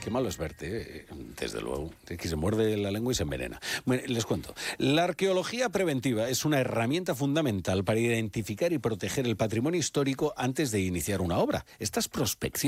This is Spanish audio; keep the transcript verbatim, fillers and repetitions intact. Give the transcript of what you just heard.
Qué malo es verte, ¿eh? Desde luego. Es que se muerde la lengua y se envenena. Bueno, les cuento. La arqueología preventiva es una herramienta fundamental para identificar y proteger el patrimonio histórico antes de iniciar una obra. Estas prospecciones